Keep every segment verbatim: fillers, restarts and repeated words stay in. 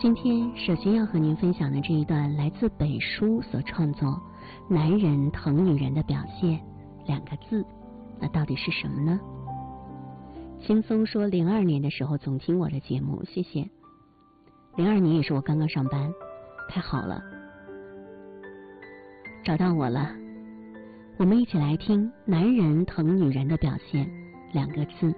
今天首先要和您分享的这一段来自北叔所创作男人疼女人的表现两个字，那到底是什么呢？轻松说零二年的时候总听我的节目，谢谢。零二年也是我刚刚上班，太好了，找到我了。我们一起来听男人疼女人的表现两个字。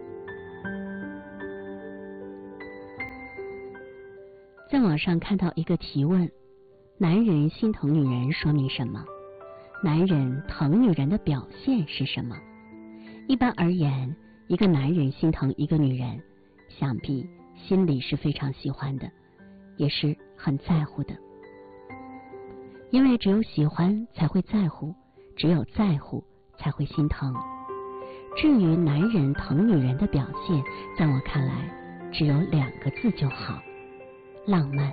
在网上看到一个提问，男人心疼女人说明什么？男人疼女人的表现是什么？一般而言，一个男人心疼一个女人，想必心里是非常喜欢的，也是很在乎的。因为只有喜欢才会在乎，只有在乎才会心疼。至于男人疼女人的表现，在我看来只有两个字就好，浪漫。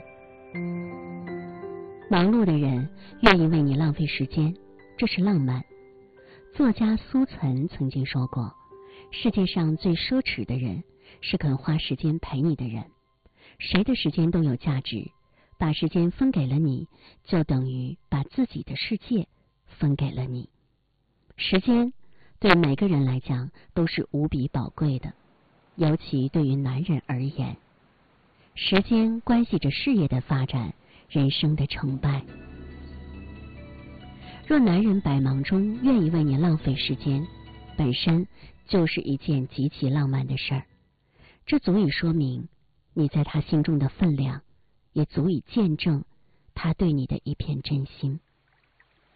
忙碌的人愿意为你浪费时间，这是浪漫。作家苏岑曾经说过，世界上最奢侈的人是肯花时间陪你的人。谁的时间都有价值，把时间分给了你，就等于把自己的世界分给了你。时间对每个人来讲都是无比宝贵的，尤其对于男人而言，时间关系着事业的发展，人生的成败。若男人百忙中愿意为你浪费时间，本身就是一件极其浪漫的事儿。这足以说明你在他心中的分量，也足以见证他对你的一片真心。